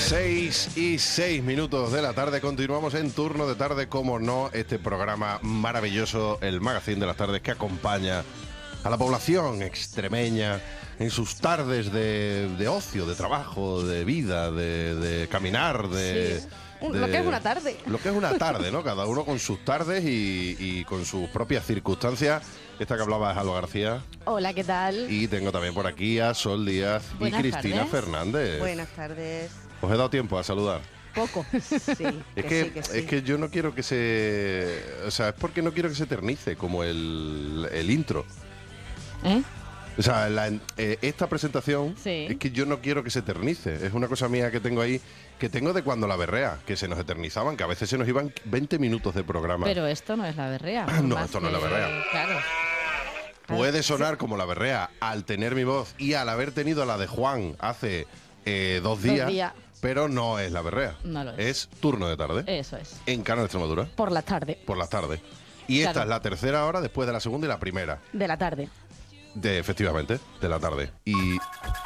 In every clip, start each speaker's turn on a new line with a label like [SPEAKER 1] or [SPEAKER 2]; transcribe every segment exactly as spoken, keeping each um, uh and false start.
[SPEAKER 1] seis y seis minutos de la tarde, continuamos en Turno de Tarde, como no, este programa maravilloso, el magazine de las tardes que acompaña a la población extremeña en sus tardes de, de ocio, de trabajo, de vida, de, de caminar, de,
[SPEAKER 2] sí.
[SPEAKER 1] de...
[SPEAKER 2] Lo que es una tarde.
[SPEAKER 1] Lo que es una tarde, ¿no? Cada uno con sus tardes y, y con sus propias circunstancias. Esta que hablaba es Alba García.
[SPEAKER 2] Hola, ¿qué tal?
[SPEAKER 1] Y tengo también por aquí a Sol Díaz
[SPEAKER 2] Buenas
[SPEAKER 1] y Cristina
[SPEAKER 2] tardes.
[SPEAKER 1] Fernández.
[SPEAKER 3] Buenas tardes.
[SPEAKER 1] Os he dado tiempo a saludar.
[SPEAKER 2] Poco.
[SPEAKER 3] Sí,
[SPEAKER 1] Es
[SPEAKER 3] que,
[SPEAKER 1] que,
[SPEAKER 3] sí, que sí.
[SPEAKER 1] es que yo no quiero que se... O sea, es porque no quiero que se eternice como el, el intro.
[SPEAKER 2] ¿Eh?
[SPEAKER 1] O sea, la- eh, esta presentación
[SPEAKER 2] Sí.
[SPEAKER 1] es que yo no quiero que se eternice. Es una cosa mía que tengo ahí, que tengo de cuando la berrea, que se nos eternizaban, que a veces se nos iban veinte minutos de programa.
[SPEAKER 2] Pero esto no es la berrea. por
[SPEAKER 1] No,
[SPEAKER 2] más
[SPEAKER 1] esto no es la
[SPEAKER 2] que-
[SPEAKER 1] berrea.
[SPEAKER 2] Claro.
[SPEAKER 1] Puede sonar como la berrea al tener mi voz y al haber tenido la de Juan hace eh, dos días,
[SPEAKER 2] días.
[SPEAKER 1] pero no es la berrea.
[SPEAKER 2] No lo es.
[SPEAKER 1] Es Turno de Tarde
[SPEAKER 2] Eso es.
[SPEAKER 1] en Canal Extremadura
[SPEAKER 2] Por la tarde.
[SPEAKER 1] por las tardes. Y esta
[SPEAKER 2] Claro.
[SPEAKER 1] es la tercera hora después de la segunda y la primera,
[SPEAKER 2] De la tarde.
[SPEAKER 1] de efectivamente, de la tarde. Y...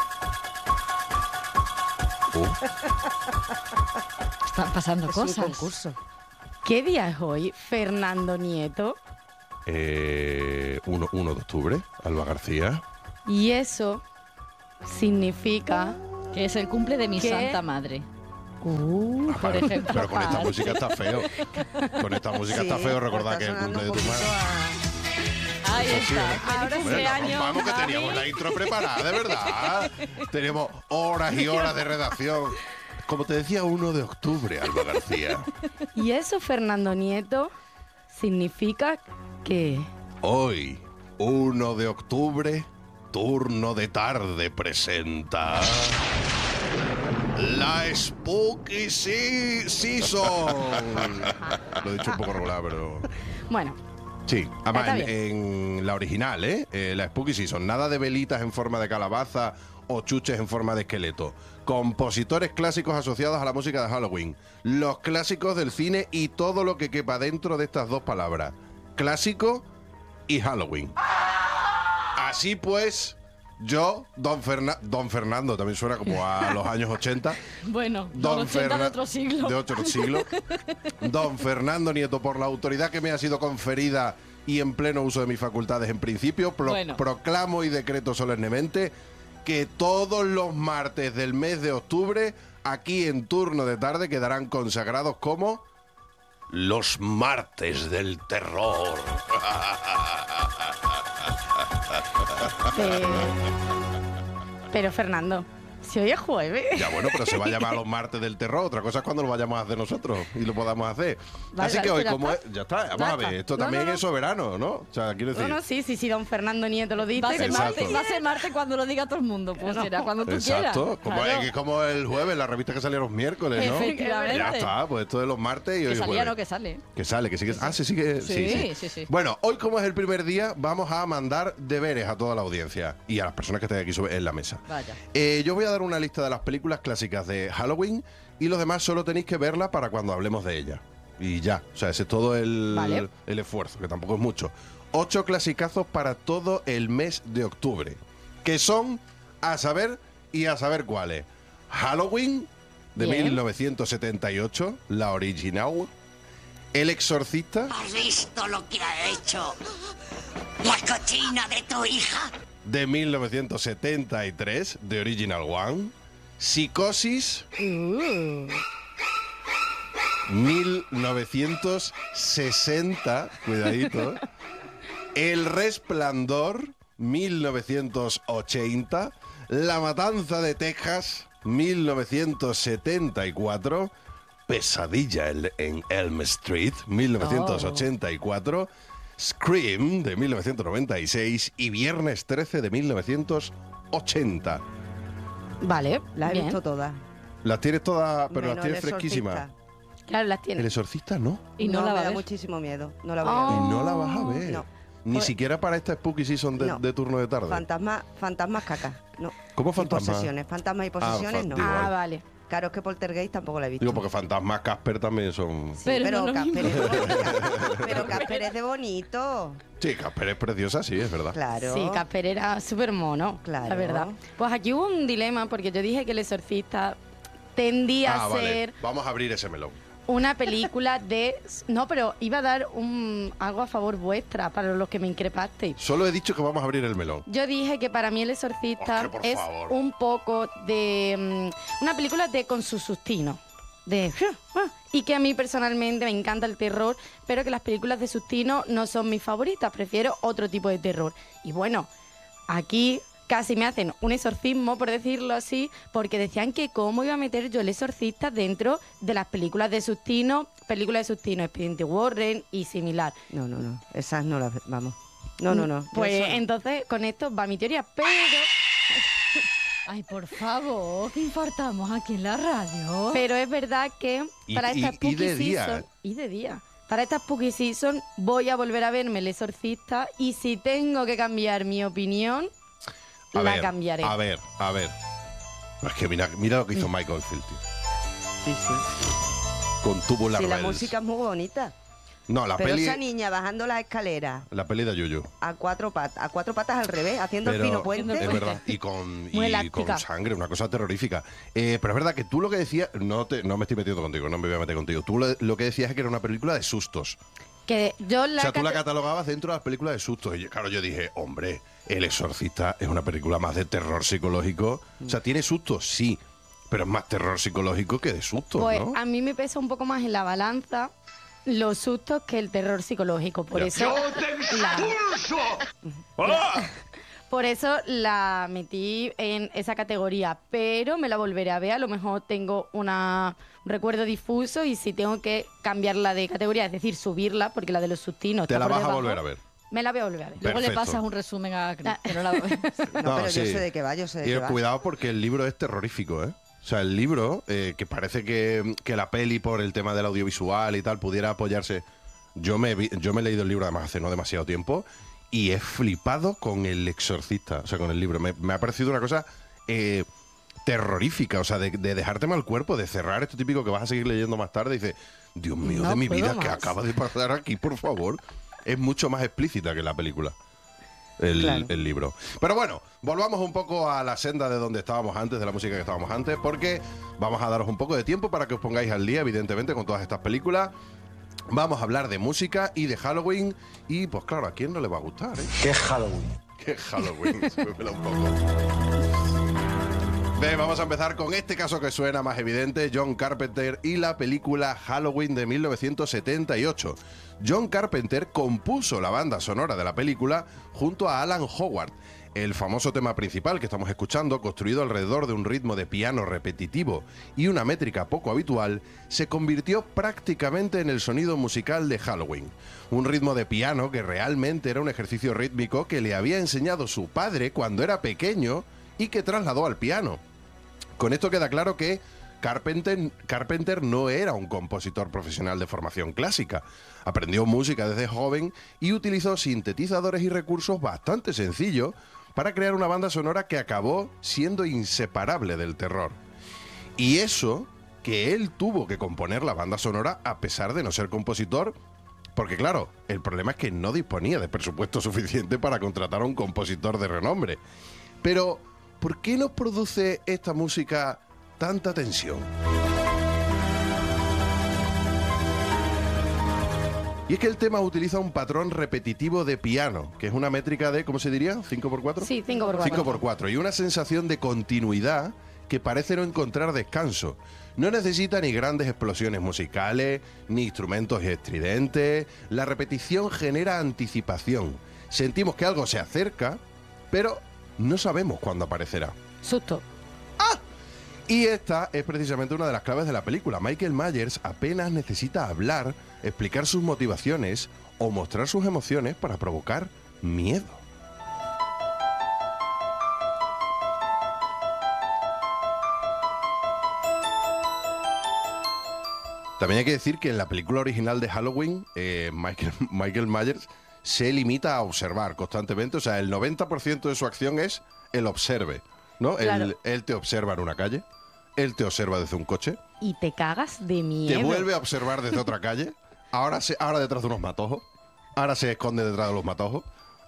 [SPEAKER 1] Uh,
[SPEAKER 2] Están pasando
[SPEAKER 3] Es un
[SPEAKER 2] cosas.
[SPEAKER 3] concurso.
[SPEAKER 2] ¿Qué día es hoy, Fernando Nieto?
[SPEAKER 1] eh, uno de octubre, Alba García.
[SPEAKER 2] Y eso significa...
[SPEAKER 4] Que es el cumple de mi
[SPEAKER 2] ¿Qué?
[SPEAKER 4] santa madre.
[SPEAKER 2] Uh,
[SPEAKER 4] Por ejemplo.
[SPEAKER 1] Pero con esta
[SPEAKER 4] Paz.
[SPEAKER 1] música está feo. Con esta música está
[SPEAKER 3] Sí,
[SPEAKER 1] feo recordar
[SPEAKER 3] está
[SPEAKER 1] que es el
[SPEAKER 3] sonando
[SPEAKER 1] cumple de
[SPEAKER 3] un
[SPEAKER 1] tu
[SPEAKER 3] poquito
[SPEAKER 1] madre.
[SPEAKER 3] a-
[SPEAKER 4] Ahí
[SPEAKER 1] Sí,
[SPEAKER 4] está.
[SPEAKER 1] ¿eh?
[SPEAKER 4] Feliz
[SPEAKER 2] Ahora sí.
[SPEAKER 1] Bueno,
[SPEAKER 4] cumpleaños,
[SPEAKER 1] vamos que
[SPEAKER 4] Javi.
[SPEAKER 1] teníamos la intro preparada, de verdad. Teníamos horas y horas de redacción. Como te decía, uno de octubre, Alba García.
[SPEAKER 2] Y eso, Fernando Nieto, significa que...
[SPEAKER 1] Hoy, uno de octubre, Turno de Tarde presenta... La Spooky Se- Season. Lo he dicho un poco regular, pero...
[SPEAKER 2] Bueno,
[SPEAKER 1] Sí, además
[SPEAKER 2] Está
[SPEAKER 1] en, en la original, ¿eh? Eh, La Spooky Season. Nada de velitas en forma de calabaza o chuches en forma de esqueleto. Compositores clásicos asociados a la música de Halloween. Los clásicos del cine y todo lo que quepa dentro de estas dos palabras. Clásico y Halloween. Así pues, yo, Don, Ferna- Don Fernando, también suena como a los años ochenta.
[SPEAKER 4] Bueno,
[SPEAKER 1] Don
[SPEAKER 4] Don ochenta de
[SPEAKER 1] Ferna-
[SPEAKER 4] otro siglo.
[SPEAKER 1] De otro siglo. Don Fernando Nieto, por la autoridad que me ha sido conferida y en pleno uso de mis facultades en principio, pro-
[SPEAKER 4] Bueno.
[SPEAKER 1] proclamo y decreto solemnemente que todos los martes del mes de octubre, aquí en Turno de Tarde, quedarán consagrados como los martes del terror.
[SPEAKER 2] pero... Pero, Fernando, si hoy es jueves...
[SPEAKER 1] Ya bueno, pero se va a llamar los martes del terror. Otra cosa es cuando lo vayamos a hacer nosotros y lo podamos hacer.
[SPEAKER 2] Vale,
[SPEAKER 1] Así
[SPEAKER 2] vale,
[SPEAKER 1] que hoy,
[SPEAKER 2] pues ya
[SPEAKER 1] como
[SPEAKER 2] está.
[SPEAKER 1] es, ya está, vamos
[SPEAKER 2] Ya
[SPEAKER 1] a ver,
[SPEAKER 2] está.
[SPEAKER 1] esto
[SPEAKER 2] No,
[SPEAKER 1] también
[SPEAKER 2] no, no.
[SPEAKER 1] es soberano, ¿no? O sea, quiero decir.
[SPEAKER 2] No, no, sí, sí, sí, don Fernando Nieto lo dice.
[SPEAKER 4] Va a ser
[SPEAKER 1] Exacto.
[SPEAKER 4] martes, va a ser martes cuando lo diga todo el mundo. Pues
[SPEAKER 2] No.
[SPEAKER 4] será cuando tú
[SPEAKER 1] Exacto,
[SPEAKER 4] quieras.
[SPEAKER 1] como,
[SPEAKER 4] Claro.
[SPEAKER 1] es que como el jueves, la revista que salía los miércoles, ¿no?
[SPEAKER 4] Efectivamente.
[SPEAKER 1] Ya está, pues esto de los martes y hoy
[SPEAKER 4] Que
[SPEAKER 1] es
[SPEAKER 4] salía,
[SPEAKER 1] jueves.
[SPEAKER 4] no que sale.
[SPEAKER 1] Que sale, que sí que... Ah, sí, sí que... Sí,
[SPEAKER 4] Sí,
[SPEAKER 1] sí.
[SPEAKER 4] sí, sí.
[SPEAKER 1] Bueno, hoy como es el primer día, vamos a mandar deberes a toda la audiencia y a las personas que estén aquí sobre- en la mesa.
[SPEAKER 4] Vaya.
[SPEAKER 1] Eh, yo voy a dar una lista de las películas clásicas de Halloween y los demás solo tenéis que verla para cuando hablemos de ella. Y ya, o sea, ese es todo el,
[SPEAKER 2] Vale.
[SPEAKER 1] el esfuerzo, que tampoco es mucho. Ocho clasicazos para todo el mes de octubre, que son a saber y a saber cuáles. Halloween, de
[SPEAKER 2] Bien.
[SPEAKER 1] mil novecientos setenta y ocho, la original. El Exorcista,
[SPEAKER 5] ¿Has visto lo que ha hecho la cochina de tu hija?
[SPEAKER 1] de mil novecientos setenta y tres, The Original One. Psicosis,
[SPEAKER 2] Uh,
[SPEAKER 1] mil novecientos sesenta, cuidadito. El Resplandor, mil novecientos ochenta. La Matanza de Texas, mil novecientos setenta y cuatro. Pesadilla en- en Elm Street, mil novecientos ochenta y cuatro. Scream, de mil novecientos noventa y seis. Y Viernes trece, de mil novecientos ochenta.
[SPEAKER 2] vale,
[SPEAKER 3] La he
[SPEAKER 2] bien.
[SPEAKER 3] visto todas.
[SPEAKER 1] Las tienes todas, pero las
[SPEAKER 3] Menos
[SPEAKER 1] tienes
[SPEAKER 3] El
[SPEAKER 1] fresquísimas.
[SPEAKER 3] Exorcista.
[SPEAKER 2] Claro, las
[SPEAKER 1] El
[SPEAKER 2] tiene.
[SPEAKER 1] Exorcista no.
[SPEAKER 4] Y no, la
[SPEAKER 3] me
[SPEAKER 4] va a
[SPEAKER 3] da
[SPEAKER 4] ver.
[SPEAKER 3] muchísimo miedo. No la voy
[SPEAKER 2] Oh.
[SPEAKER 3] a
[SPEAKER 1] Y
[SPEAKER 3] ver.
[SPEAKER 1] no la vas a ver.
[SPEAKER 3] No.
[SPEAKER 1] Ni
[SPEAKER 2] Pues-
[SPEAKER 1] siquiera para esta Spooky Season de,
[SPEAKER 3] No.
[SPEAKER 1] de turno de tarde.
[SPEAKER 3] Fantasma, fantasmas caca. No.
[SPEAKER 1] ¿Cómo
[SPEAKER 3] Y
[SPEAKER 1] fantasma?
[SPEAKER 3] posesiones. Fantasmas y posesiones
[SPEAKER 1] fa-
[SPEAKER 3] no.
[SPEAKER 1] digo,
[SPEAKER 2] Ah,
[SPEAKER 1] Igual.
[SPEAKER 2] vale.
[SPEAKER 3] Claro, es que Poltergeist tampoco la he visto.
[SPEAKER 1] Digo, porque fantasmas Casper también son...
[SPEAKER 3] Sí,
[SPEAKER 4] Pero
[SPEAKER 3] pero,
[SPEAKER 4] no lo
[SPEAKER 3] Casper
[SPEAKER 4] mismo.
[SPEAKER 3] es de bonito. Pero Casper es de bonito.
[SPEAKER 1] Sí, Casper es preciosa, sí, es verdad.
[SPEAKER 3] Claro.
[SPEAKER 2] Sí, Casper era súper mono,
[SPEAKER 3] Claro.
[SPEAKER 2] la verdad. Pues aquí hubo un dilema porque yo dije que el exorcista pretendía
[SPEAKER 1] Ah, vale.
[SPEAKER 2] ser
[SPEAKER 1] Vamos a abrir ese melón.
[SPEAKER 2] una película de... No, pero iba a dar un, algo a favor vuestra para los que me increpasteis.
[SPEAKER 1] Solo he dicho que vamos a abrir el melón.
[SPEAKER 2] Yo dije que para mí El Exorcista
[SPEAKER 1] Oscar, por
[SPEAKER 2] es
[SPEAKER 1] favor.
[SPEAKER 2] un poco de... mm, una película de con su sustino. De... Y que a mí personalmente me encanta el terror, pero que las películas de sustino no son mis favoritas. Prefiero otro tipo de terror. Y bueno, aquí casi me hacen un exorcismo, por decirlo así, porque decían que cómo iba a meter yo El Exorcista dentro de las películas de sustino, películas de sustino, Expediente Warren y similar.
[SPEAKER 3] No, no, no. Esas no las... Vamos. No, no, no.
[SPEAKER 2] Pues
[SPEAKER 3] Eso no.
[SPEAKER 2] entonces con esto va mi teoría, pero...
[SPEAKER 4] Ay, por favor, que infartamos aquí en la radio.
[SPEAKER 2] Pero es verdad que
[SPEAKER 1] Y-
[SPEAKER 2] para
[SPEAKER 1] y-
[SPEAKER 2] esta
[SPEAKER 1] y
[SPEAKER 2] spooky
[SPEAKER 1] de día.
[SPEAKER 2] season... Y de día. Para esta spooky season voy a volver a verme El Exorcista y si tengo que cambiar mi opinión,
[SPEAKER 1] A
[SPEAKER 2] la
[SPEAKER 1] ver,
[SPEAKER 2] cambiaré.
[SPEAKER 1] A ver, a ver. Es que mira, mira lo que hizo Michael Field, tío.
[SPEAKER 3] Sí, sí.
[SPEAKER 1] Con Tubular
[SPEAKER 3] Sí, la
[SPEAKER 1] Bells.
[SPEAKER 3] música es muy bonita.
[SPEAKER 1] No, la
[SPEAKER 3] Pero
[SPEAKER 1] peli...
[SPEAKER 3] esa niña bajando las escaleras
[SPEAKER 1] La peli de Yuyu.
[SPEAKER 3] a cuatro patas, a cuatro patas al revés, haciendo
[SPEAKER 1] Pero
[SPEAKER 3] el pino puente.
[SPEAKER 1] es verdad, y con,
[SPEAKER 2] Muy
[SPEAKER 1] y
[SPEAKER 2] elástica.
[SPEAKER 1] con sangre, una cosa terrorífica. Eh, pero es verdad que tú lo que decías, no, te, no me estoy metiendo contigo, no me voy a meter contigo. Tú lo, lo que decías es que era una película de sustos.
[SPEAKER 2] Que yo la
[SPEAKER 1] o sea, tú la
[SPEAKER 2] cate-
[SPEAKER 1] catalogabas dentro de las películas de sustos. Y claro, yo dije, hombre, El Exorcista es una película más de terror psicológico. O sea, tiene sustos, sí, pero es más terror psicológico que de sustos,
[SPEAKER 2] Pues
[SPEAKER 1] ¿no?
[SPEAKER 2] a mí me pesa un poco más en la balanza los sustos que el terror psicológico. Por
[SPEAKER 1] Ya.
[SPEAKER 2] eso la, por eso la metí en esa categoría. Pero me la volveré a ver. A lo mejor tengo una, un recuerdo difuso y si tengo que cambiarla de categoría, es decir, subirla, porque la de los sustinos
[SPEAKER 1] Te
[SPEAKER 2] está
[SPEAKER 1] la
[SPEAKER 2] por
[SPEAKER 1] vas a
[SPEAKER 2] debajo,
[SPEAKER 1] volver a ver.
[SPEAKER 2] Me la voy a volver a ver.
[SPEAKER 4] Luego le
[SPEAKER 1] Perfecto.
[SPEAKER 4] pasas un resumen a Cris,
[SPEAKER 2] Ah.
[SPEAKER 4] que no la ve.
[SPEAKER 3] No,
[SPEAKER 1] No,
[SPEAKER 3] pero
[SPEAKER 1] sí.
[SPEAKER 3] yo sé de qué va, yo sé de
[SPEAKER 1] Y
[SPEAKER 3] qué va.
[SPEAKER 1] cuidado porque el libro es terrorífico, ¿eh? O sea, el libro, eh, que parece que, que la peli por el tema del audiovisual y tal pudiera apoyarse. Yo me, vi- yo me he leído el libro además hace no demasiado tiempo y he flipado con El Exorcista, o sea, con el libro. Me, me ha parecido una cosa eh, terrorífica, o sea, de, de dejarte mal cuerpo, de cerrar esto típico que vas a seguir leyendo más tarde y dices, Dios mío,
[SPEAKER 2] No
[SPEAKER 1] de mi
[SPEAKER 2] puedo
[SPEAKER 1] vida, ¿qué
[SPEAKER 2] más.
[SPEAKER 1] acaba de pasar aquí, por favor? Es mucho más explícita que la película. El,
[SPEAKER 3] Claro.
[SPEAKER 1] el libro. Pero bueno, volvamos un poco a la senda de donde estábamos antes, de la música que estábamos antes, porque vamos a daros un poco de tiempo para que os pongáis al día, evidentemente, con todas estas películas. Vamos a hablar de música y de Halloween. Y pues claro, ¿a quién no le va a gustar, eh?
[SPEAKER 6] ¿Qué Halloween?
[SPEAKER 1] ¿Qué Halloween? Se me pela un poco. Bien, vamos a empezar con este caso que suena más evidente, John Carpenter y la película Halloween de mil novecientos setenta y ocho. John Carpenter compuso la banda sonora de la película junto a Alan Howard. El famoso tema principal que estamos escuchando, construido alrededor de un ritmo de piano repetitivo y una métrica poco habitual, se convirtió prácticamente en el sonido musical de Halloween. Un ritmo de piano que realmente era un ejercicio rítmico que le había enseñado su padre cuando era pequeño y que trasladó al piano. Con esto queda claro que Carpenter, Carpenter no era un compositor profesional de formación clásica. Aprendió música desde joven y utilizó sintetizadores y recursos bastante sencillos para crear una banda sonora que acabó siendo inseparable del terror. Y eso que él tuvo que componer la banda sonora a pesar de no ser compositor, porque claro, el problema es que no disponía de presupuesto suficiente para contratar a un compositor de renombre. Pero, ¿por qué nos produce esta música tanta tensión? Y es que el tema utiliza un patrón repetitivo de piano, que es una métrica de, ¿cómo se diría? ¿cinco por cuatro?
[SPEAKER 2] Sí, cinco por cuatro.
[SPEAKER 1] cinco por cuatro. Y una sensación de continuidad que parece no encontrar descanso. No necesita ni grandes explosiones musicales, ni instrumentos estridentes. La repetición genera anticipación. Sentimos que algo se acerca, pero no sabemos cuándo aparecerá.
[SPEAKER 2] Susto.
[SPEAKER 1] Y esta es precisamente una de las claves de la película. Michael Myers apenas necesita hablar, explicar sus motivaciones o mostrar sus emociones para provocar miedo. También hay que decir que en la película original de Halloween, eh, Michael, Michael Myers se limita a observar constantemente. O sea, el noventa por ciento de su acción es el observe, ¿no?
[SPEAKER 2] Claro.
[SPEAKER 1] Él, él te observa en una calle, él te observa desde un coche,
[SPEAKER 2] Y te cagas de miedo.
[SPEAKER 1] te vuelve a observar desde otra calle, ahora, se, ahora detrás de unos matojos, ahora se esconde detrás de los matojos,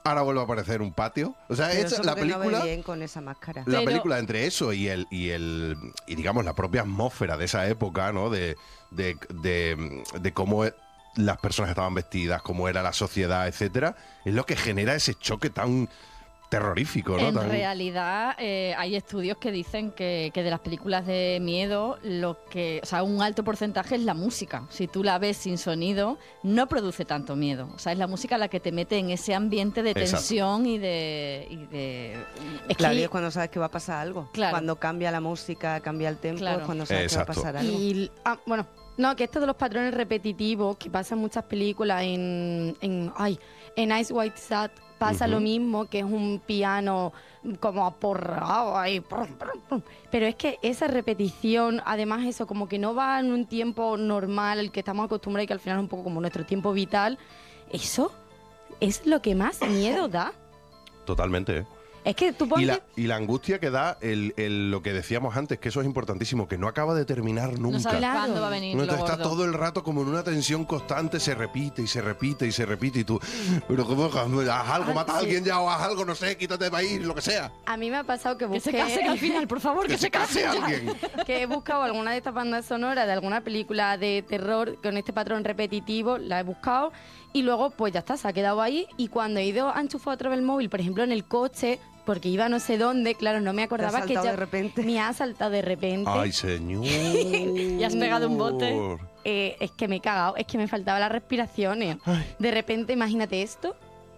[SPEAKER 1] ahora vuelve a aparecer un patio. O sea,
[SPEAKER 3] Pero
[SPEAKER 1] es
[SPEAKER 3] eso
[SPEAKER 1] la
[SPEAKER 3] porque no ve
[SPEAKER 1] película...
[SPEAKER 3] bien con esa máscara.
[SPEAKER 1] La
[SPEAKER 4] Pero-
[SPEAKER 1] película entre eso y el y el y digamos la propia atmósfera de esa época, ¿no? De, de, de, de cómo las personas estaban vestidas, cómo era la sociedad, etcétera, es lo que genera ese choque tan terrorífico, ¿no?
[SPEAKER 4] En
[SPEAKER 1] Tan-
[SPEAKER 4] realidad eh, hay estudios que dicen que, que de las películas de miedo lo que, o sea, un alto porcentaje es la música. Si tú la ves sin sonido, no produce tanto miedo. O sea, es la música la que te mete en ese ambiente de
[SPEAKER 1] Exacto.
[SPEAKER 4] tensión y de, y de
[SPEAKER 2] Es
[SPEAKER 3] Claro, y
[SPEAKER 2] que
[SPEAKER 3] es cuando sabes que va a pasar algo.
[SPEAKER 4] Claro.
[SPEAKER 3] Cuando cambia la música, cambia el tempo,
[SPEAKER 4] Claro.
[SPEAKER 3] es cuando sabes
[SPEAKER 1] Exacto.
[SPEAKER 3] que va a pasar algo.
[SPEAKER 2] Y, ah, bueno, no, que esto de los patrones repetitivos que pasan en muchas películas, en, en, ay, en Ice White Sat pasa
[SPEAKER 1] Ujú.
[SPEAKER 2] lo mismo, que es un piano como aporrado ahí, prum, prum, prum. Pero es que esa repetición, además eso, como que no va en un tiempo normal, al que estamos acostumbrados y que al final es un poco como nuestro tiempo vital, eso es lo que más miedo da.
[SPEAKER 1] Totalmente, ¿eh?
[SPEAKER 2] Es que tú
[SPEAKER 1] Y
[SPEAKER 2] ponte...
[SPEAKER 1] la, y la angustia que da el, el- lo que decíamos antes, que eso es importantísimo, que no acaba de terminar nunca.
[SPEAKER 4] no sabes
[SPEAKER 2] Claro.
[SPEAKER 4] cuándo va a venir
[SPEAKER 1] No,
[SPEAKER 4] lo
[SPEAKER 1] está
[SPEAKER 4] gordo.
[SPEAKER 1] todo el rato como en una tensión constante, se repite y se repite y se repite y tú, pero ¿cómo? Haz algo,
[SPEAKER 2] Ah,
[SPEAKER 1] mata a
[SPEAKER 2] sí.
[SPEAKER 1] alguien ya o haz algo, no sé, quítate de ahí, lo que sea.
[SPEAKER 2] A mí me ha pasado que
[SPEAKER 4] Que se
[SPEAKER 2] busqué...
[SPEAKER 4] casen al final, por favor, que,
[SPEAKER 1] Que se case
[SPEAKER 4] ya.
[SPEAKER 1] alguien.
[SPEAKER 2] que he buscado alguna de estas bandas sonoras de alguna película de terror con este patrón repetitivo, la he buscado y luego pues ya está, se ha quedado ahí y cuando he ido a enchufar otra vez el móvil, por ejemplo en el coche, porque iba no sé dónde, claro, no me acordaba que
[SPEAKER 3] saltado
[SPEAKER 2] ya
[SPEAKER 3] de repente.
[SPEAKER 2] me ha saltado de repente.
[SPEAKER 1] Ay, señor.
[SPEAKER 4] Y has pegado un bote.
[SPEAKER 2] Eh, es que me he cagado, es que me faltaba las respiraciones.
[SPEAKER 1] Ay.
[SPEAKER 2] De repente, imagínate esto.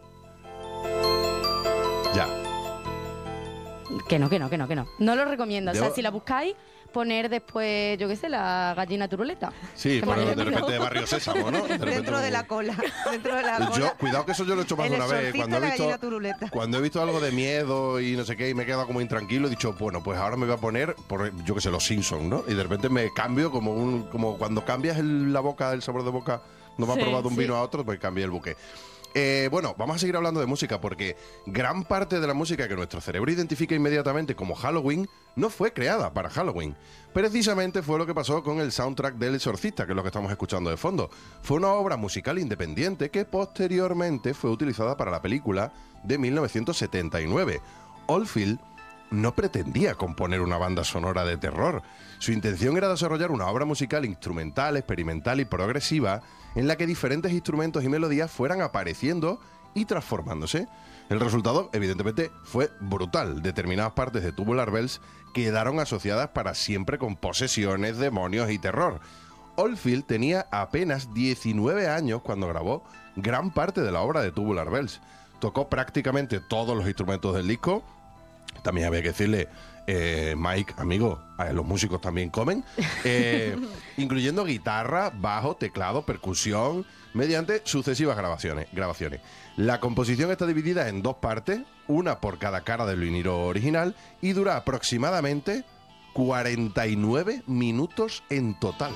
[SPEAKER 1] Ya.
[SPEAKER 2] Que no, que no, que no, que no. No lo recomiendo. O sea,
[SPEAKER 1] Yo-
[SPEAKER 2] si la buscáis, poner después, yo qué sé, la gallina turuleta.
[SPEAKER 1] Sí,
[SPEAKER 2] Que
[SPEAKER 1] pero
[SPEAKER 2] me
[SPEAKER 1] de
[SPEAKER 2] alegro.
[SPEAKER 1] repente de Barrio Sésamo, ¿no? De repente
[SPEAKER 3] Dentro de
[SPEAKER 1] como-
[SPEAKER 3] la cola. Dentro de la cola.
[SPEAKER 1] Yo, cuidado que eso yo lo he hecho más de
[SPEAKER 3] El
[SPEAKER 1] una vez.
[SPEAKER 3] exorcista
[SPEAKER 1] Cuando he
[SPEAKER 3] y la
[SPEAKER 1] visto,
[SPEAKER 3] gallina turuleta.
[SPEAKER 1] cuando he visto algo de miedo y no sé qué, y me he quedado como intranquilo, he dicho, bueno, pues ahora me voy a poner, por, yo qué sé, los Simpsons, ¿no? Y de repente me cambio como un, como cuando cambias el- la boca, el sabor de boca, no me ha
[SPEAKER 4] Sí,
[SPEAKER 1] probado un
[SPEAKER 4] sí.
[SPEAKER 1] vino a otro, pues cambié el buque. Eh, bueno, vamos a seguir hablando de música porque gran parte de la música que nuestro cerebro identifica inmediatamente como Halloween no fue creada para Halloween. Precisamente fue lo que pasó con el soundtrack del Exorcista, que es lo que estamos escuchando de fondo. Fue una obra musical independiente que posteriormente fue utilizada para la película de mil novecientos setenta y nueve. Oldfield no pretendía componer una banda sonora de terror. Su intención era desarrollar una obra musical instrumental, experimental y progresiva en la que diferentes instrumentos y melodías fueran apareciendo y transformándose. El resultado, evidentemente, fue brutal. Determinadas partes de Tubular Bells quedaron asociadas para siempre con posesiones, demonios y terror. Oldfield tenía apenas diecinueve años cuando grabó gran parte de la obra de Tubular Bells. Tocó prácticamente todos los instrumentos del disco. También había que decirle, eh, Mike, amigo, eh, los músicos también comen, eh, incluyendo guitarra, bajo, teclado, percusión, mediante sucesivas grabaciones, grabaciones. La composición está dividida en dos partes, una por cada cara del vinilo original, y dura aproximadamente cuarenta y nueve minutos en total.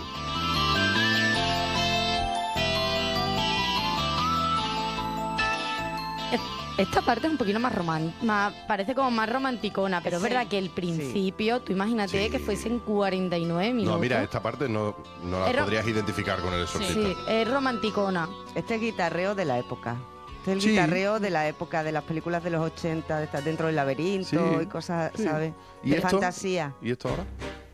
[SPEAKER 2] Esta parte es un poquito más romántica, parece como más romanticona, pero es
[SPEAKER 3] Sí,
[SPEAKER 2] verdad que el principio, tú imagínate
[SPEAKER 1] Sí.
[SPEAKER 2] que fuesen cuarenta y nueve minutos.
[SPEAKER 1] No, mira, esta parte no, no la
[SPEAKER 2] Era-
[SPEAKER 1] podrías identificar con el exorcista.
[SPEAKER 2] Sí, es romanticona.
[SPEAKER 3] Este es guitarreo de la época. Este es el
[SPEAKER 1] Sí.
[SPEAKER 3] guitarreo de la época de las películas de los ochenta, de estar dentro del laberinto
[SPEAKER 1] Sí,
[SPEAKER 3] y cosas,
[SPEAKER 1] sí.
[SPEAKER 3] ¿sabes?
[SPEAKER 1] ¿Y
[SPEAKER 3] De
[SPEAKER 1] esto?
[SPEAKER 3] fantasía.
[SPEAKER 1] ¿Y esto ahora?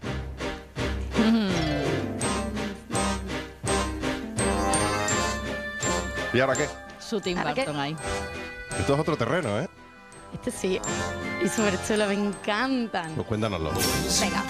[SPEAKER 1] ¿Y ahora qué?
[SPEAKER 4] Su Tim
[SPEAKER 2] Ahora que-
[SPEAKER 4] Burton ahí.
[SPEAKER 1] Esto es otro terreno, ¿eh?
[SPEAKER 2] Este sí. Y súper chulo, me encantan.
[SPEAKER 1] Pues cuéntanoslo.
[SPEAKER 2] Venga.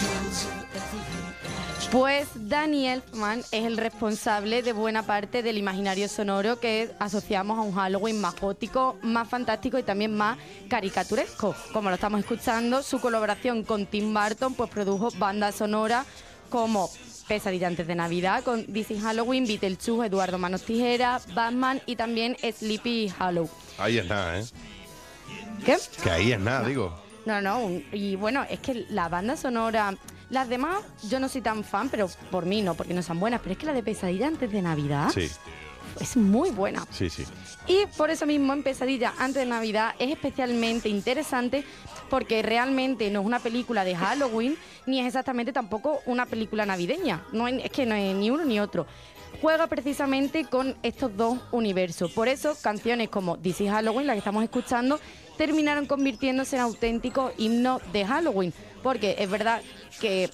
[SPEAKER 2] Pues Danny Elfman es el responsable de buena parte del imaginario sonoro que asociamos a un Halloween más gótico, más fantástico y también más caricaturesco. Como lo estamos escuchando, su colaboración con Tim Burton pues produjo bandas sonoras como Pesadilla antes de Navidad con This is Halloween, Beetlejuice, Eduardo Manos Tijeras, Batman y también Sleepy Hollow.
[SPEAKER 1] Ahí es nada, ¿eh?
[SPEAKER 2] ¿Qué?
[SPEAKER 1] Que ahí es nada, digo.
[SPEAKER 2] No, no, un- y bueno, es que la banda sonora, las demás yo no soy tan fan, pero por mí no, porque no son buenas, pero es que la de Pesadilla antes de Navidad,
[SPEAKER 1] Sí.
[SPEAKER 2] es muy buena.
[SPEAKER 1] Sí, sí.
[SPEAKER 2] Y por eso mismo, en Pesadilla antes de Navidad es especialmente interesante porque realmente no es una película de Halloween, ni es exactamente tampoco una película navideña. No es, es que no es ni uno ni otro. Juega precisamente con estos dos universos. Por eso, canciones como This is Halloween, la que estamos escuchando, terminaron convirtiéndose en auténticos himnos de Halloween. Porque es verdad que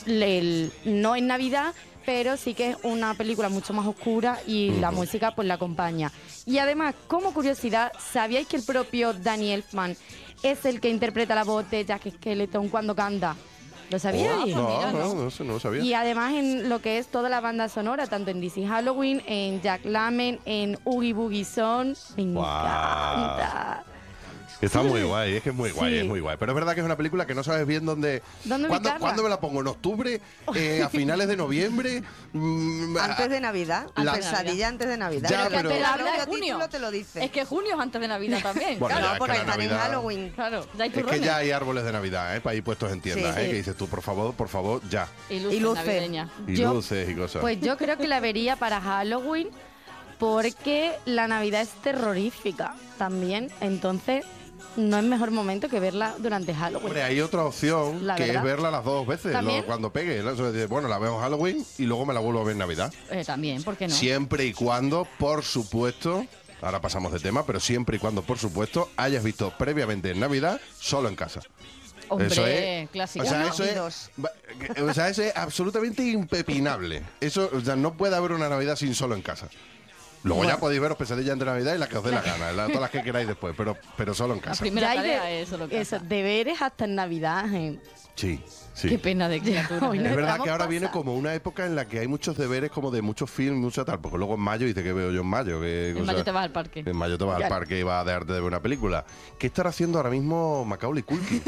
[SPEAKER 2] el, no es Navidad, pero sí que es una película mucho más oscura y la música pues la acompaña. Y además, como curiosidad, ¿sabíais que el propio Danny Elfman es el que interpreta la voz de Jack Skellington cuando canta? ¿Lo sabíais?
[SPEAKER 1] No,
[SPEAKER 4] mira,
[SPEAKER 1] no,
[SPEAKER 4] no.
[SPEAKER 1] no, no, no lo sabía.
[SPEAKER 2] Y además en lo que es toda la banda sonora, tanto en This is Halloween, en Jack Lemmon, en Oogie Boogie Song, me
[SPEAKER 1] Guau.
[SPEAKER 2] encanta.
[SPEAKER 1] Está muy guay, es que es muy guay,
[SPEAKER 2] Sí.
[SPEAKER 1] es muy guay. Pero es verdad que es una película que no sabes bien dónde...
[SPEAKER 2] ¿Dónde
[SPEAKER 1] ¿Cuándo,
[SPEAKER 2] ubicarla?
[SPEAKER 1] ¿Cuándo me la pongo? ¿En octubre? Eh, ¿A finales de noviembre? Mm,
[SPEAKER 3] Antes de Navidad,
[SPEAKER 1] La-
[SPEAKER 3] pesadilla antes de Navidad.
[SPEAKER 1] Ya,
[SPEAKER 3] Pero
[SPEAKER 1] pero-
[SPEAKER 3] que
[SPEAKER 4] Pero
[SPEAKER 3] el
[SPEAKER 4] habla de
[SPEAKER 3] propio
[SPEAKER 4] junio.
[SPEAKER 3] título te lo dice.
[SPEAKER 4] Es que junio es antes de Navidad también.
[SPEAKER 1] Bueno,
[SPEAKER 4] claro,
[SPEAKER 1] ya, es
[SPEAKER 3] porque
[SPEAKER 1] que la
[SPEAKER 3] están en
[SPEAKER 1] Navidad-
[SPEAKER 3] Halloween.
[SPEAKER 4] claro, ya hay
[SPEAKER 1] Es que
[SPEAKER 4] turrones.
[SPEAKER 1] ya hay árboles de Navidad, ¿eh? Para ir puestos en tiendas,
[SPEAKER 3] Sí,
[SPEAKER 1] ¿eh?
[SPEAKER 3] sí.
[SPEAKER 1] Que dices tú, por favor, por favor, ya.
[SPEAKER 4] Y luces,
[SPEAKER 3] Y luces.
[SPEAKER 4] navideñas.
[SPEAKER 1] Y
[SPEAKER 2] Yo-
[SPEAKER 1] luces y cosas.
[SPEAKER 2] Pues yo creo que la vería para Halloween porque la Navidad es terrorífica también, entonces no es mejor momento que verla durante Halloween.
[SPEAKER 1] Hombre, hay otra opción
[SPEAKER 2] La
[SPEAKER 1] que
[SPEAKER 2] verdad.
[SPEAKER 1] es verla las dos veces,
[SPEAKER 2] ¿También?
[SPEAKER 1] lo- cuando pegue. ¿no? Eso es, bueno, la veo en Halloween y luego me la vuelvo a ver en Navidad.
[SPEAKER 4] Eh, también, ¿por qué no?
[SPEAKER 1] Siempre y cuando, por supuesto, ahora pasamos de tema, pero siempre y cuando, por supuesto, hayas visto previamente en Navidad solo en casa.
[SPEAKER 4] Hombre,
[SPEAKER 1] Eso es-
[SPEAKER 4] clásico.
[SPEAKER 1] O sea,
[SPEAKER 3] Uno
[SPEAKER 1] eso
[SPEAKER 3] y
[SPEAKER 1] es,
[SPEAKER 3] dos.
[SPEAKER 1] va- o sea, eso es absolutamente impepinable. Eso, o sea, no puede haber una Navidad sin solo en casa. Luego ya podéis veros Pesadilla ante Navidad y las que os dé la gana, la- todas las que queráis después, pero, pero solo en
[SPEAKER 4] La
[SPEAKER 1] casa.
[SPEAKER 4] primera
[SPEAKER 2] Ya hay
[SPEAKER 4] tarea
[SPEAKER 2] de-
[SPEAKER 4] es solo casa.
[SPEAKER 2] eso, deberes hasta en Navidad. eh.
[SPEAKER 1] Sí, sí.
[SPEAKER 4] Qué pena de criatura.
[SPEAKER 2] Hoy no
[SPEAKER 1] Es verdad
[SPEAKER 2] estamos
[SPEAKER 1] que ahora viene
[SPEAKER 2] pasados.
[SPEAKER 1] como una época en la que hay muchos deberes como de muchos films, mucha tal, porque luego en mayo dice que veo yo en mayo. Que,
[SPEAKER 4] En mayo te vas al parque.
[SPEAKER 1] En mayo te vas al
[SPEAKER 2] Ya.
[SPEAKER 1] parque y vas a dejarte de ver una película. ¿Qué estará haciendo ahora mismo Macaulay Culkin?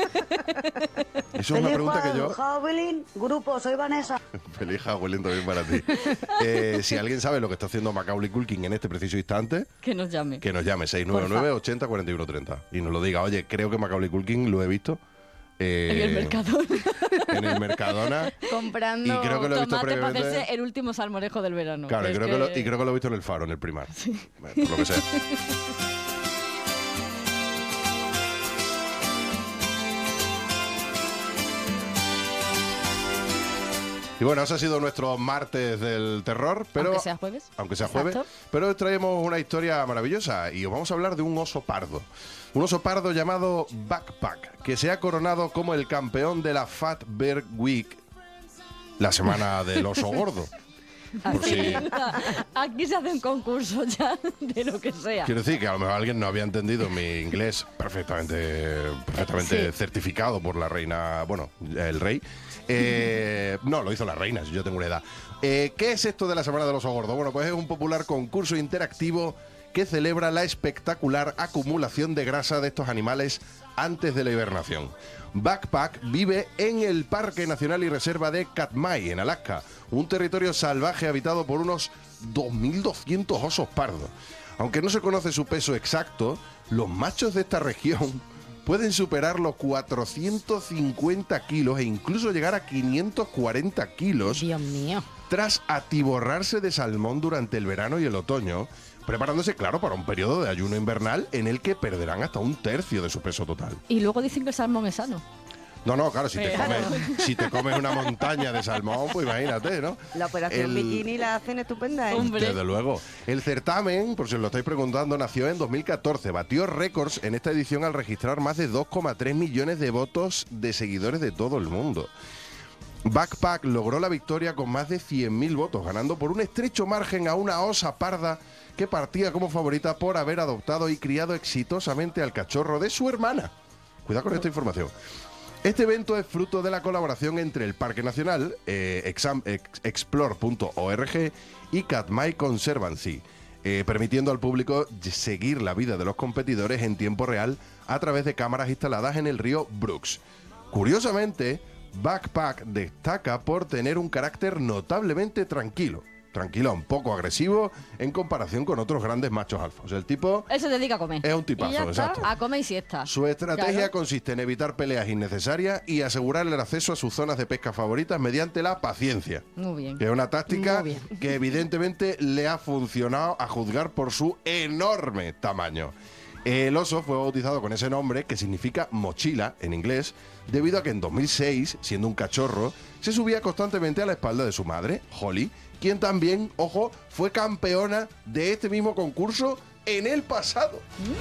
[SPEAKER 1] Eso es una pregunta que yo...
[SPEAKER 6] Javelin, grupo, soy Vanessa.
[SPEAKER 1] Feliz Halloween también para ti. Eh, si alguien sabe lo que está haciendo Macaulay Culkin en este preciso instante,
[SPEAKER 4] Que nos llame.
[SPEAKER 1] que nos llame seis nueve nueve, ochenta, cuarenta y uno, treinta y nos lo diga. Oye, creo que Macaulay Culkin lo he visto eh,
[SPEAKER 4] En el mercado.
[SPEAKER 1] en el Mercadona.
[SPEAKER 2] Comprando.
[SPEAKER 1] Y creo que lo he visto
[SPEAKER 4] Tomate para
[SPEAKER 1] previamente.
[SPEAKER 4] hacerse el último salmorejo del verano.
[SPEAKER 1] Claro, y
[SPEAKER 4] Es
[SPEAKER 1] creo que... lo, y creo que lo he visto en el Faro, en el Primar. Bueno, por lo que sea. Y bueno, ese ha sido nuestro martes del terror, pero...
[SPEAKER 4] Aunque sea jueves.
[SPEAKER 1] Aunque sea jueves.
[SPEAKER 2] Exacto.
[SPEAKER 1] Pero hoy traemos una historia maravillosa y os vamos a hablar de un oso pardo. Un oso pardo llamado Backpack, que se ha coronado como el campeón de la Fat Bear Week, la semana del oso gordo. Por si-
[SPEAKER 4] Aquí se hace un concurso ya de lo que sea.
[SPEAKER 1] Quiero decir que a lo mejor alguien no había entendido mi inglés perfectamente, perfectamente
[SPEAKER 2] Sí.
[SPEAKER 1] certificado por la reina, bueno, el rey. Eh, no, lo hizo la reina, si yo tengo una edad. Eh, ¿Qué es esto de la Semana del Oso Gordo? Bueno, pues es un popular concurso interactivo que celebra la espectacular acumulación de grasa de estos animales antes de la hibernación. Backpack vive en el Parque Nacional y Reserva de Katmai, en Alaska, un territorio salvaje habitado por unos dos mil doscientos osos pardos. Aunque no se conoce su peso exacto, los machos de esta región pueden superar los cuatrocientos cincuenta kilos e incluso llegar a quinientos cuarenta kilos
[SPEAKER 2] Dios mío.
[SPEAKER 1] tras atiborrarse de salmón durante el verano y el otoño, preparándose, claro, para un periodo de ayuno invernal en el que perderán hasta un tercio de su peso total.
[SPEAKER 4] Y luego dicen que el salmón es sano.
[SPEAKER 1] No, no, claro, si te,
[SPEAKER 4] Claro.
[SPEAKER 1] comes, si te comes una montaña de salmón, pues imagínate, ¿no?
[SPEAKER 3] La operación
[SPEAKER 1] El-
[SPEAKER 3] bikini la hacen estupenda, ¿eh?
[SPEAKER 4] Hombre.
[SPEAKER 1] Desde luego. El certamen, por si os lo estáis preguntando, nació en dos mil catorce. Batió récords en esta edición al registrar más de dos coma tres millones de votos de seguidores de todo el mundo. Backpack logró la victoria con más de cien mil votos, ganando por un estrecho margen a una osa parda que partía como favorita por haber adoptado y criado exitosamente al cachorro de su hermana. Cuidado con esta información. Este evento es fruto de la colaboración entre el Parque Nacional, eh, exam- ex- explore punto org y Katmai Conservancy, eh, permitiendo al público y- seguir la vida de los competidores en tiempo real a través de cámaras instaladas en el río Brooks. Curiosamente, Backpack destaca por tener un carácter notablemente tranquilo. tranquilón, poco agresivo en comparación con otros grandes machos alfa. O sea, el tipo
[SPEAKER 4] Él se dedica a comer.
[SPEAKER 1] es un tipazo,
[SPEAKER 4] Y ya está,
[SPEAKER 1] exacto.
[SPEAKER 4] a comer y siesta.
[SPEAKER 1] Su estrategia
[SPEAKER 4] Claro.
[SPEAKER 1] consiste en evitar peleas innecesarias y asegurarle el acceso a sus zonas de pesca favoritas mediante la paciencia.
[SPEAKER 4] Muy bien.
[SPEAKER 1] Que es una táctica
[SPEAKER 2] Muy bien.
[SPEAKER 1] que evidentemente le ha funcionado a juzgar por su enorme tamaño. El oso fue bautizado con ese nombre, que significa mochila en inglés, debido a que en dos mil seis, siendo un cachorro, se subía constantemente a la espalda de su madre, Holly, quien también, ojo, fue campeona de este mismo concurso en el pasado.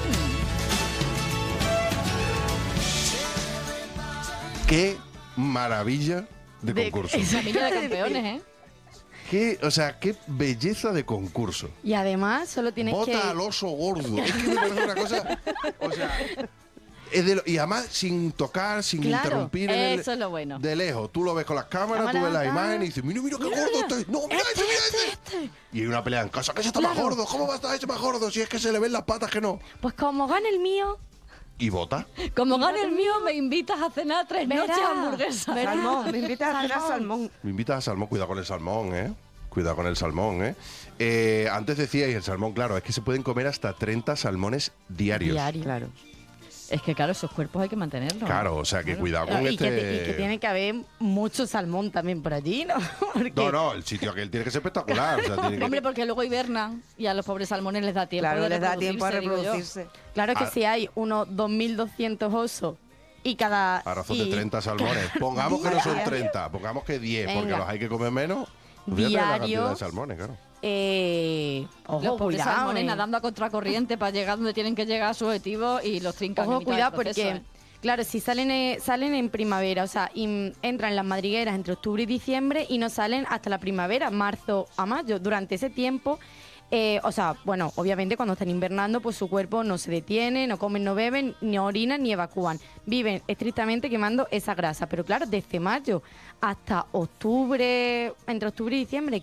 [SPEAKER 1] ¡Qué maravilla de,
[SPEAKER 2] De-
[SPEAKER 1] concurso!
[SPEAKER 4] Familia de campeones, ¿eh?
[SPEAKER 1] Qué, o sea, qué belleza de concurso.
[SPEAKER 2] Y además solo tienes
[SPEAKER 1] Bota
[SPEAKER 2] que...
[SPEAKER 1] al oso gordo. Es que me parece una cosa. O sea. Es de lo- y además sin tocar, sin
[SPEAKER 2] Claro,
[SPEAKER 1] interrumpir. en el-
[SPEAKER 4] eso es lo bueno.
[SPEAKER 1] De lejos. Tú lo ves con las cámaras, tú
[SPEAKER 2] Cámara,
[SPEAKER 1] ves las
[SPEAKER 2] tal.
[SPEAKER 1] imágenes y dices, mira, mira qué gordo está. No, mira ese, mira ese. Y hay una pelea en casa, que ese está más
[SPEAKER 2] Claro.
[SPEAKER 1] gordo. ¿Cómo va a estar ese más gordo? Si es que se le ven las patas que no.
[SPEAKER 2] Pues como gane el mío,
[SPEAKER 1] Y bota.
[SPEAKER 4] Como gane el mío, me invitas a cenar tres
[SPEAKER 2] Verá,
[SPEAKER 4] noches hamburguesa.
[SPEAKER 2] verá.
[SPEAKER 3] Salmón, me invitas a cenar
[SPEAKER 2] Salmón.
[SPEAKER 3] salmón.
[SPEAKER 1] Me invitas a salmón, cuidado con el salmón, ¿eh? Cuidado con el salmón, ¿eh? Eh, Antes decíais el salmón, claro, es que se pueden comer hasta treinta salmones diarios.
[SPEAKER 2] diario.
[SPEAKER 3] Claro.
[SPEAKER 4] Es que claro, esos cuerpos hay que mantenerlos.
[SPEAKER 1] Claro, o sea que cuidado con
[SPEAKER 2] Y,
[SPEAKER 1] este.
[SPEAKER 2] que, y que tiene que haber mucho salmón también por allí, ¿no? Porque,
[SPEAKER 1] No, no, el sitio aquel tiene que ser espectacular. O sea, tiene que-
[SPEAKER 4] Hombre, porque luego hibernan y a los pobres salmones les da tiempo
[SPEAKER 3] Claro,
[SPEAKER 4] de
[SPEAKER 3] les da tiempo a
[SPEAKER 4] reproducirse, digo yo.
[SPEAKER 3] reproducirse.
[SPEAKER 2] Claro que
[SPEAKER 1] Ah.
[SPEAKER 2] si hay unos dos mil doscientos osos y cada...
[SPEAKER 1] A razón
[SPEAKER 2] y-
[SPEAKER 1] de treinta salmones. Pongamos que no son
[SPEAKER 2] Diario.
[SPEAKER 1] treinta, pongamos que diez, porque
[SPEAKER 2] Venga.
[SPEAKER 1] los hay que comer menos. Fíjate la cantidad de
[SPEAKER 2] Diarios.
[SPEAKER 1] salmones, claro.
[SPEAKER 2] Eh, ojo,
[SPEAKER 4] Los pobres
[SPEAKER 2] cuidado.
[SPEAKER 4] salmones
[SPEAKER 2] eh.
[SPEAKER 4] nadando a contracorriente para llegar donde tienen que llegar a su objetivo y los trincan.
[SPEAKER 2] Ojo,
[SPEAKER 4] en mitad
[SPEAKER 2] cuidado,
[SPEAKER 4] del proceso,
[SPEAKER 2] porque,
[SPEAKER 4] ¿eh?
[SPEAKER 2] claro, si salen, eh, salen en primavera, o sea, y, entran las madrigueras entre octubre y diciembre y no salen hasta la primavera, marzo a mayo. Durante ese tiempo, eh, o sea, bueno, obviamente cuando están invernando, pues su cuerpo no se detiene, no comen, no beben, ni orinan, ni evacúan. Viven estrictamente quemando esa grasa. Pero claro, desde mayo hasta octubre, entre octubre y diciembre,